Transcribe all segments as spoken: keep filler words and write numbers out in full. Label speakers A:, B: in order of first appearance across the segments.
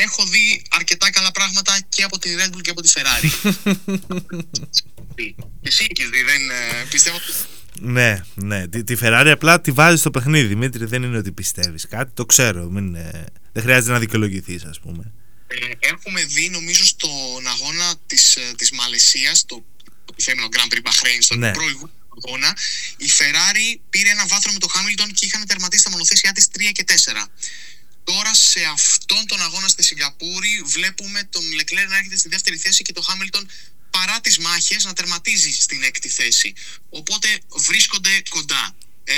A: έχω δει αρκετά καλά πράγματα και από τη Red Bull και από τη Ferrari. Εσύ έχεις δει, δεν ε, πιστεύω.
B: Ναι, ναι. Τη, τη Ferrari απλά τη βάζει στο παιχνίδι, Δημήτρη. Δεν είναι ότι πιστεύεις κάτι, το ξέρω. Μην, ε, δεν χρειάζεται να δικαιολογηθείς, ας πούμε.
A: Ε, έχουμε δει, νομίζω, στον αγώνα της, της Μαλαισίας, το επιθέμενο Grand Prix Bahrain, στον ναι. προηγούμενο αγώνα, η Ferrari πήρε ένα βάθρο με το Hamilton και είχαν τερματίσει τα μονοθέσιά της τρία και τέσσερα. Τώρα σε αυτόν τον αγώνα στη Σιγκαπούρη βλέπουμε τον Leclerc να έρχεται στη δεύτερη θέση και το Hamilton παρά τις μάχες να τερματίζει στην έκτη θέση. Οπότε βρίσκονται κοντά. Ε,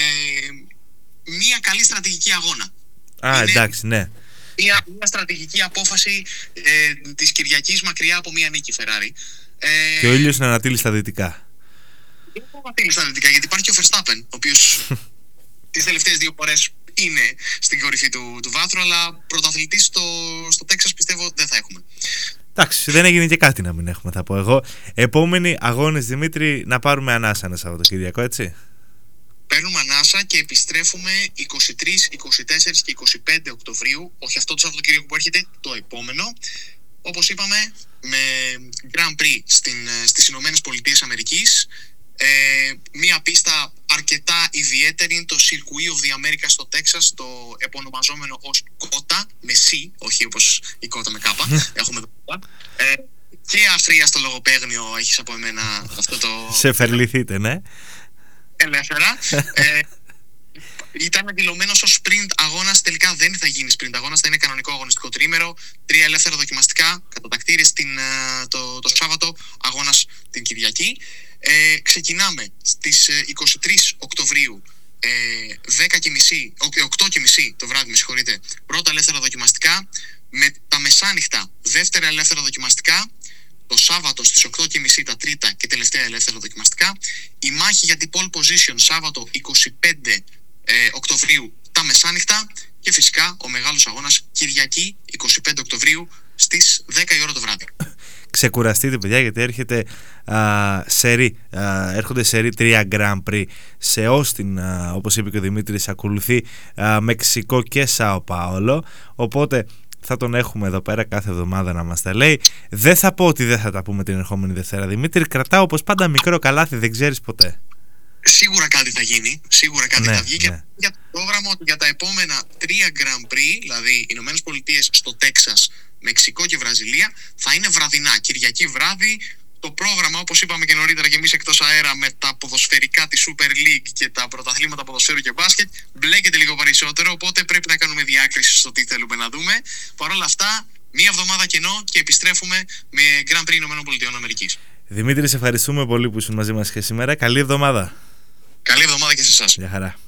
A: μία καλή στρατηγική αγώνα.
B: Α, είναι εντάξει, ναι.
A: Μία, μία στρατηγική απόφαση ε, της Κυριακής μακριά από μία νίκη Ferrari. Ε,
B: και ο ήλιος να ανατείλει στα δυτικά.
A: Δεν θα ανατείλει στα δυτικά γιατί υπάρχει ο Verstappen, ο οποίος τις τελευταίες δύο φορές είναι στην κορυφή του, του βάθρου, αλλά πρωταθλητή στο, στο Τέξας πιστεύω δεν θα έχουμε.
B: Εντάξει, δεν έγινε και κάτι να μην έχουμε, θα πω εγώ. Επόμενοι αγώνες, Δημήτρη, να πάρουμε ανάσα ένα Σαββατοκύριακο, έτσι.
A: Παίρνουμε ανάσα και επιστρέφουμε είκοσι τρεις, είκοσι τέσσερις και είκοσι πέντε Οκτωβρίου, όχι αυτό το Σαββατοκύριακο που έρχεται, το επόμενο. Όπως είπαμε, με Grand Prix στην, στις Ηνωμένες Πολιτείες Αμερικής. Ε, μία πίστα αρκετά ιδιαίτερη είναι το Circuit of the Americas στο Τέξας, το επωνομαζόμενο ως Κότα με C, όχι όπως η Κότα με Κάπα. Έχουμε εδώ ε, και αφρία στο λογοπαίγνιο έχεις από εμένα αυτό το...
B: Σε φερληθείτε, ναι.
A: Ελεύθερα. ε, Ήταν δηλωμένος ως sprint αγώνας, τελικά δεν θα γίνει sprint αγώνας, θα είναι κανονικό αγωνιστικό τρίμερο. Τρία ελεύθερα δοκιμαστικά κατατακτήρες την, το, το Σάββατο, αγώνας την Κυριακή. Ε, ξεκινάμε στις είκοσι τρεις Οκτωβρίου, ε, δέκα και μισή, οκτώ και μισή το βράδυ, με συγχωρείτε, πρώτα ελεύθερα δοκιμαστικά. Με τα μεσάνυχτα δεύτερα ελεύθερα δοκιμαστικά. Το Σάββατο στις οκτώ και μισή τα τρίτα και τελευταία ελεύθερα δοκιμαστικά. Η μάχη για την pole position Σάββατο είκοσι πέντε Οκτωβρίου τα μεσάνυχτα. Και φυσικά ο μεγάλος αγώνας Κυριακή είκοσι πέντε Οκτωβρίου στις δέκα η ώρα το βράδυ.
B: Ξεκουραστείτε, παιδιά, γιατί έρχεται α, σερί, α, έρχονται σερί τρία Grand Prix σε Όστιν, α, όπως είπε και ο Δημήτρης, ακολουθεί α, Μεξικό και Σάο Πάολο, οπότε θα τον έχουμε εδώ πέρα κάθε εβδομάδα να μας τα λέει. Δεν θα πω ότι δεν θα τα πούμε την ερχόμενη Δευτέρα, Δημήτρη, κρατάω όπως πάντα μικρό καλάθι, δεν ξέρεις ποτέ.
A: Σίγουρα κάτι θα γίνει, σίγουρα κάτι
B: ναι,
A: θα βγει,
B: ναι.
A: Και για το πρόγραμμα ότι για τα επόμενα τρία Grand Prix, δηλαδή Ηνωμένες Πολιτείες στο Τέξας, Μεξικό και Βραζιλία, θα είναι βραδινά, Κυριακή βράδυ. Το πρόγραμμα, όπως είπαμε και νωρίτερα και εμείς εκτός αέρα, με τα ποδοσφαιρικά της Super League και τα πρωταθλήματα ποδοσφαίρου και μπάσκετ, μπλέκεται λίγο περισσότερο, οπότε πρέπει να κάνουμε διάκριση στο τι θέλουμε να δούμε. Παρ' όλα αυτά, μία εβδομάδα κενό και επιστρέφουμε με Grand Prix Ηνωμένων Πολιτειών Αμερικής.
B: Δημήτρη, σε ευχαριστούμε πολύ που ήσουν μαζί μας και σήμερα. Καλή εβδομάδα.
A: Καλή εβδομάδα και σε εσάς.
B: Γεια χαρά.